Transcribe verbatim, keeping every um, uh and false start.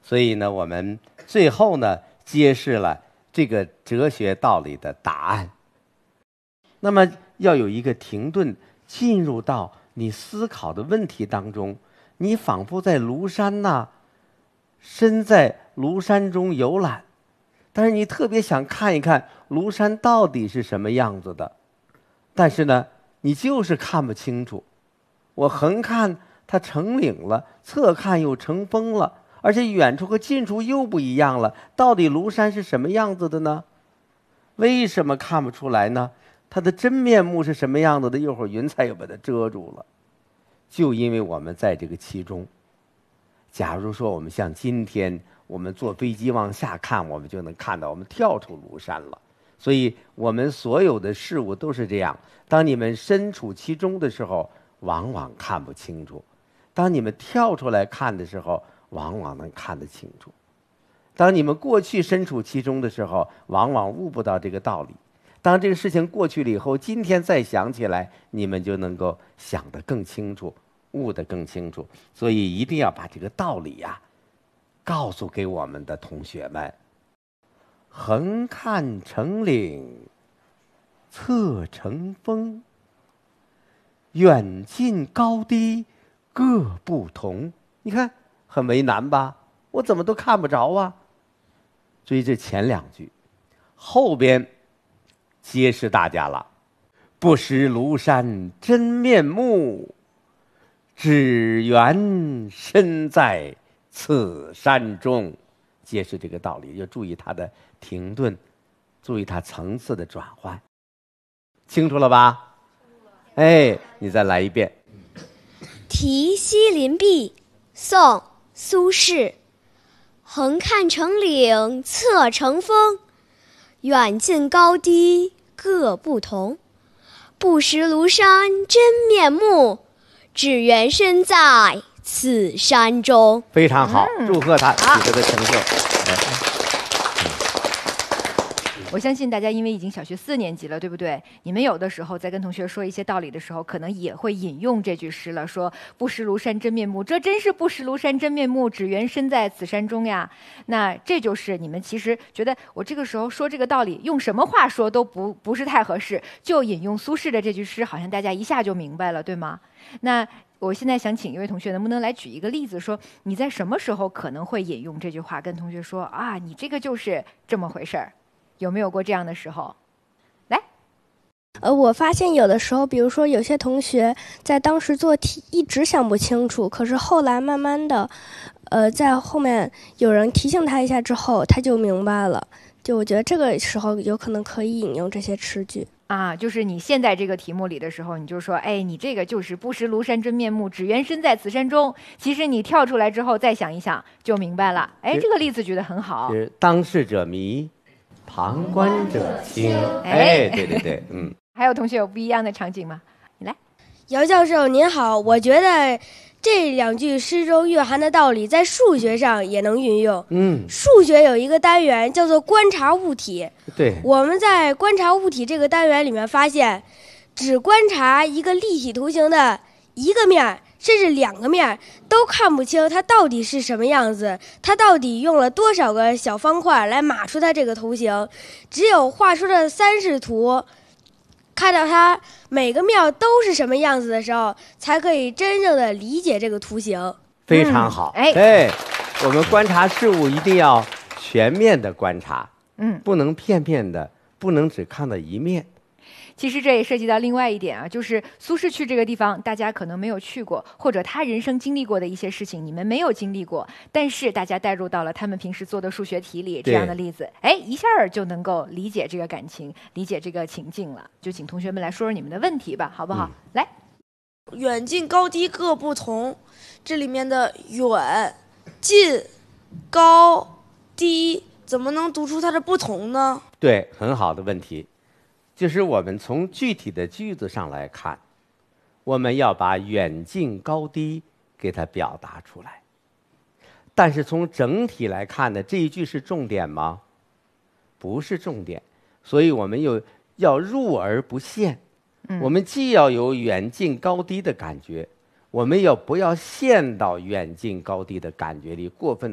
所以呢，我们最后呢揭示了这个哲学道理的答案。那么要有一个停顿，进入到你思考的问题当中，你仿佛在庐山呐，身在庐山中游览，但是你特别想看一看庐山到底是什么样子的，但是呢，你就是看不清楚。我横看它成岭了，侧看又成峰了，而且远处和近处又不一样了。到底庐山是什么样子的呢？为什么看不出来呢？它的真面目是什么样子的？一会儿云彩又把它遮住了。就因为我们在这个其中。假如说我们像今天，我们坐飞机往下看，我们就能看到我们跳出庐山了。所以我们所有的事物都是这样，当你们身处其中的时候，往往看不清楚；当你们跳出来看的时候，往往能看得清楚。当你们过去身处其中的时候，往往悟不到这个道理。当这个事情过去了以后，今天再想起来，你们就能够想得更清楚，悟得更清楚。所以一定要把这个道理呀、啊，告诉给我们的同学们。横看成岭，侧成峰，远近高低各不同。你看很为难吧？我怎么都看不着啊？所以这前两句，后边揭示大家了。不识庐山真面目，只缘身在此山中。揭示这个道理，要注意它的停顿，注意它层次的转换。清楚了吧？哎，你再来一遍。 题西林壁，宋·苏轼。横看成岭侧成峰，远近高低各不同。不识庐山真面目，只缘身在此山中。 非常好，祝贺他取得的成就。 我相信大家因为已经小学四年级了，对不对？你们有的时候在跟同学说一些道理的时候，可能也会引用这句诗了，说不识庐山真面目，这真是不识庐山真面目，只缘身在此山中呀。那这就是你们其实觉得我这个时候说这个道理，用什么话说都不不是太合适，就引用苏轼的这句诗，好像大家一下就明白了，对吗？那我现在想请一位同学，能不能来举一个例子，说你在什么时候可能会引用这句话，跟同学说啊，你这个就是这么回事儿。有没有过这样的时候？来， 呃，我发现有的时候，比如说有些同学在当时做题一直想不清楚，可是后来慢慢的，呃，在后面有人提醒他一下之后，他就明白了。就我觉得这个时候有可能可以引用这些诗句啊，就是你现在这个题目里的时候，你就说，哎，你这个就是不识庐山真面目，只缘身在此山中。其实你跳出来之后再想一想，就明白了。哎，这个例子举得很好。 是当事者迷，旁观者清。哎，对对对，嗯。 还有同学有不一样的场景吗？你来。 姚教授您好，我觉得这两句诗中蕴含的道理在数学上也能运用。 嗯， 数学有一个单元叫做观察物体。 对， 我们在观察物体这个单元里面发现，只观察一个立体图形的一个面甚至两个面都看不清它到底是什么样子，它到底用了多少个小方块来码出它这个图形。只有画出的三视图，看到它每个面都是什么样子的时候，才可以真正的理解这个图形。 非常好。 嗯、哎， 对，我们观察事物一定要全面的观察， 嗯， 不能片片的，不能只看到一面。 其实这也涉及到另外一点啊，就是苏轼去这个地方，大家可能没有去过，或者他人生经历过的一些事情，你们没有经历过，但是大家带入到了他们平时做的数学题里这样的例子，哎，一下就能够理解这个感情，理解这个情境了。就请同学们来说说你们的问题吧，好不好？嗯、来， 远近高低各不同，这里面的远、近、高、低，怎么能读出它的不同呢？ 对，很好的问题。就是我们从具体的句子上来看，我们要把远近高低给它表达出来。但是从整体来看呢，这一句是重点吗？不是重点，所以我们又要入而不陷。嗯、我们既要有远近高低的感觉，我们要不要陷到远近高低的感觉里，过分